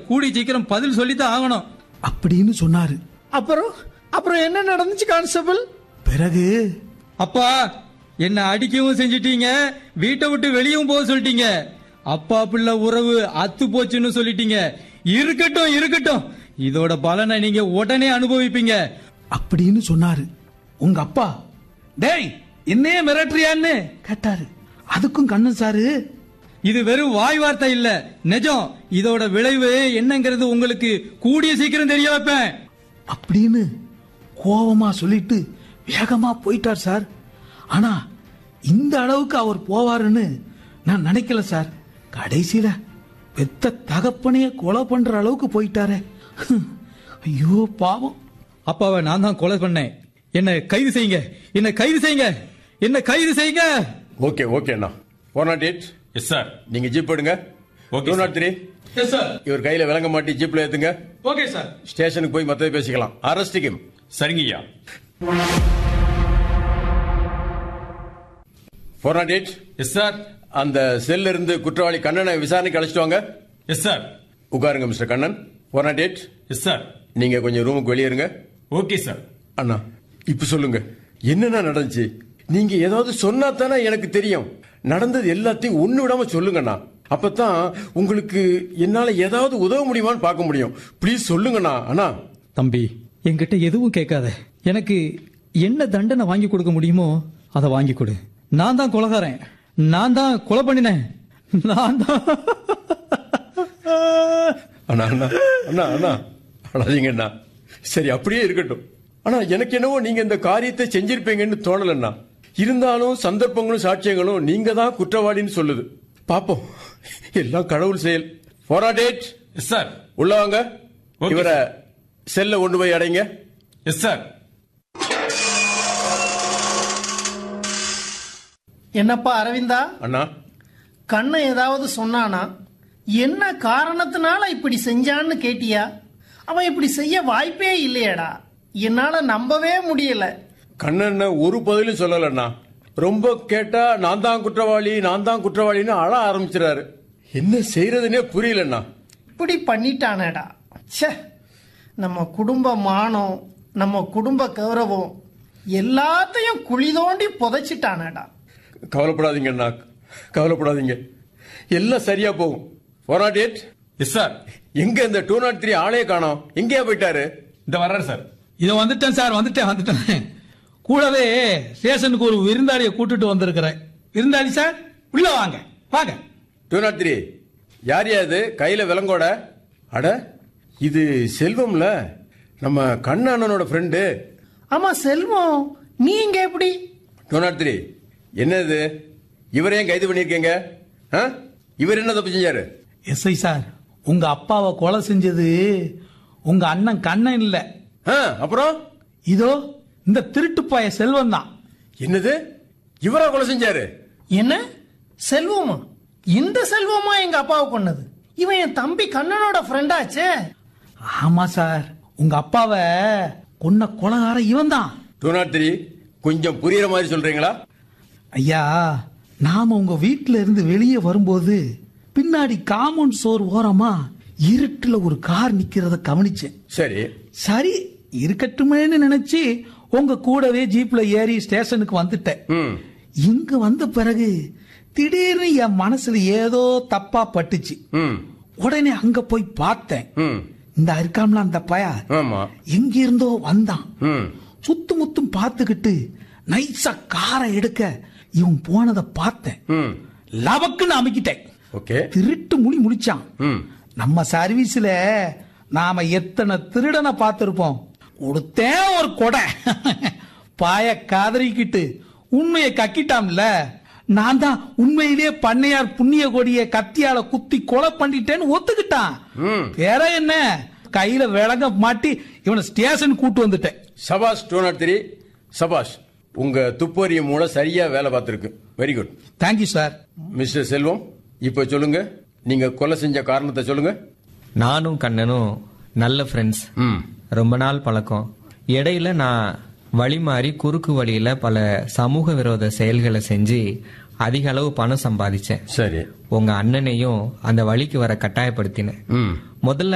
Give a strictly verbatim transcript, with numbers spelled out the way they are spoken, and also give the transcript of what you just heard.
கூடி சீக்கிரம் பதில் சொல்லித்தான் ஆகணும் அப்படின்னு சொன்னாரு. அப்புறம் அப்புறம் என்ன நடந்துச்சு கான்ஸ்டபிள்? பிறகு அப்பா என்ன அடிக்கவும் செஞ்சிட்டீங்க, வீட்டை விட்டு வெளியும் போக சொல்லிட்டீங்க, அப்பா பிள்ளை உறவு அத்து போச்சுன்னு சொல்லிட்டீங்க. இருக்கட்டும் இருக்கட்டும், இதோட பலனை நீங்க உடனே அனுபவிப்பீங்க அப்படின்னு சொன்னாரு. உங்க அப்பா டேய் என்னையே மிரட்டுறியான்னு கேட்டாரு. அதுக்கும் கண்ணன் சாரு, இது வெறும் வாய் வார்த்தை இல்ல, நிஜம். இதோட விளைவு என்னங்கிறது உங்களுக்கு கூடிய சீக்கிரம் தெரிய வைப்பேன் அப்படின்னு கோபமா சொல்லிட்டு வேகமா போயிட்டார் சார். ஆனா இந்த அளவுக்கு அவர் போவாருன்னு நான் நினைக்கல சார். கடைசியில பெத்த தகப்பனையே கொலை பண்ற அளவுக்கு போயிட்டாரே. ஐயோ பாவம். அப்பாவை நான் தான் கொலை பண்ணேன், என்ன கைது செய்யுங்க, என்ன கைது செய்யுங்க, என்ன கைது செய்யுங்க. Okay okay Anna. Four not eight. Yes sir. நீங்க ஜீப் எடுங்க. Two not three. Yes sir. இவர் கையில விளங்க மாட்டி ஜீப்ல ஏத்துங்க. Okay sir. ஸ்டேஷனுக்கு போய் மத்ததை பேசிக்கலாம். Arrest him. சரிங்கய்யா. Four not eight. Yes sir. அந்த செல்ல இருந்து குற்றவாளி கண்ணனை விசாரணைக்கு அழைச்சிட்டு வாங்க. Yes sir. உட்காருங்க mister Kannan. Four not eight. Yes sir. நீங்க கொஞ்சம் ரூமுக்கு வெளியே இருங்க. Okay sir. அண்ணா இப்ப சொல்லுங்க, என்னென்ன நடந்துச்சு? நீங்க ஏதாவது சொன்னா தானே எனக்கு தெரியும். நடந்தது எல்லாத்தையும் ஒண்ணு விடாம சொல்லுங்கண்ணா. அப்பதான் உங்களுக்கு என்னால ஏதாவது உதவ முடியுமான்னு பார்க்க முடியும். ப்ளீஸ் சொல்லுங்கண்ணா. அண்ணா தம்பி, என்கிட்ட எதுவும் கேட்காத. எனக்கு என்ன தண்டனை வாங்கி கொடுக்க முடியுமோ அதை வாங்கி கொடு. நான் தான் கொலைகாரன், நான் தான் கொலை பண்ணினேன், நான் தான். அண்ணா அண்ணா அண்ணா அண்ணா அண்ணாதீங்கண்ணா. சரி அப்படியே இருக்கட்டும். ஆனா எனக்கு என்னவோ நீங்க இந்த காரியத்தை செஞ்சிருப்பீங்கன்னு தோணலண்ணா. இருந்தாலும் சந்தர்ப்பங்களும் சாட்சியங்களும் நீங்க தான் குற்றவாளின்னு சொல்லுது. பாப்போம், எல்லாம் கடவுள் செயல். Four not eight. Yes sir. உள்ள வாங்க. Okay, இவரை sir. செல்ல கொண்டு போய் அடைங்க. Yes sir. என்னப்பா அரவிந்தா, அண்ணா கண்ணன் ஏதாவது சொன்னானா? என்ன காரணத்தினால இப்படி செஞ்சான்னு கேட்டியா? அவன் இப்படி செய்ய வாய்ப்பே இல்லையடா. என்னால நம்பவே முடியல. கண்ணன் ஒரு பதிலும் சொல்லலண்ணா. ரொம்ப கேட்டா நான் தான் குற்றவாளி, நான் தான் குற்றவாளின்னு அழ ஆரம்பிச்சிடாரு. என்ன செய்யறதுன்னே புரியலண்ணா. இப்படி பண்ணிட்டானேடா. ச்சே, நம்ம குடும்ப மானம், நம்ம குடும்ப கௌரவம் எல்லாத்தையும் குழி தோண்டி புதைச்சிட்டானேடா. கவலைப்படாதீங்க அண்ணா, கவலைப்படாதீங்க, எல்லாம் சரியா போகும். Four not eight. Yes sir. எங்க இந்த டூ நாட் த்ரீ ஆளே காணோம்? எங்கேயா போயிட்டாரு? இந்த வர்றாரு சார். இத வந்துட்டேன் சார், வந்துட்டேன் வந்துட்டேன். கூடவே ஸ்டேஷனுக்கு ஒரு விருந்தாளியை கூட்டிட்டு வந்திருக்கிறேன். விருந்தாளி சார், உள்ள வாங்க வாங்க. டூ நாட் த்ரீ யார் யாது கையில விலங்கோட? அட, இது செல்வம்ல, நம்ம கண்ணனோட ஃப்ரெண்டு. ஆமா செல்வம், நீங்க எப்படி? டூ நாட் த்ரீ என்னது? இவரையும் கைது பண்ணிருக்கீங்க? இவர் என்ன தப்பு செஞ்சாரு? எஸ்ஐ சார், உங்க அப்பாவை கொலை செஞ்சது உங்க அண்ணன் கண்ணன் இல்ல. அப்புறம் இதோ இந்த திருட்டுப்பாய செல்வம் தான். என்னது? இவரா கொலை செஞ்சாரு? என்ன செல்வமா? இந்த செல்வமா எங்க அப்பாவை கொன்னது? இவன் என் தம்பி கண்ணனோட ஃப்ரெண்டாச்சே. ஆமா சார், உங்க அப்பாவை கொன்ன கொலைகார இவன் தான். டூ நாட் த்ரீ கொஞ்சம் புரியுற மாதிரி சொல்றீங்களா? ஐயா, நாம உங்க வீட்டுல இருந்து வெளியே வரும்போது பின்னாடி காம்பவுண்ட் சோர் ஓரமா இருட்டுல ஒரு கார் நிக்கிறத கவனிச்சேன். சரி சரி இருக்கட்டுமேன்னு நினைச்சு உங்க கூடவே ஜீப்ல ஏறி ஸ்டேஷனுக்கு வந்துட்டேன். இங்க வந்த பிறகு திடீர்னு என் மனசுல ஏதோ தப்பா பட்டுச்சு. உடனே அங்க போய் பார்த்தேன். இந்த இருக்காமல அந்த பைய எங்க இருந்தோ வந்தான். சுத்து முத்தும் பார்த்துக்கிட்டு நைஸா காரை எடுக்க இவன் போனதை பார்த்தேன். லவக்குன்னு அமைக்கிட்டேன். திருட்டு முடி முடிச்சான். நம்ம சர்வீஸ்ல நாம எத்தனை திருடனை பார்த்திருப்போம். கொடுத்தேன் ஒரு கொடை. பாய காதறிக்கிட்டு உண்மையை கக்கிட்டான்ல. நான் தான் உண்மையிலேயே பண்ணையார் புண்ணிய கொடிய கத்தியால குத்தி கொலை பண்ணிட்டேன்னு ஒத்துக்கிட்டான். வேற என்ன, கையில விளங்க மாட்டி இவனை ஸ்டேஷன் கூட்டு வந்துட்டேன். சபாஷ் டூ நாட் த்ரீ, சபாஷ். உங்க துப்பறிய மூளை சரியா வேலை பார்த்திருக்கு. Very good. Thank you sir. Mister செல்வம், இப்ப சொல்லுங்க, நீங்க கொலை செஞ்ச காரணத்தை சொல்லுங்க. நானும் கண்ணனும் நல்ல ஃப்ரெண்ட்ஸ், ரொம்ப நாள் பழக்கம். இடையில நான் வழி மாறி குறுக்கு வழியில பல சமூக விரோத செயல்களை செஞ்சு அதிக அளவு பணம் சம்பாதிச்சேன். சரி. உங்க அண்ணனையும் அந்த வழிக்கு வர கட்டாயப்படுத்தினேன். முதல்ல